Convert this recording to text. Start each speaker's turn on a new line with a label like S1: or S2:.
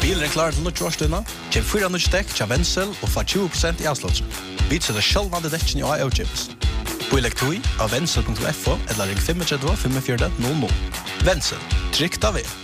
S1: bilen klar til nødtjårstøyna, kjem 4 nødtjekk til Wenzel og får 20% i avslåtsen. Vi setter sjølvande dekken i AO-chips. På elektoi av Wenzel.fo eller ring 35 45 00. Wenzel, trygt av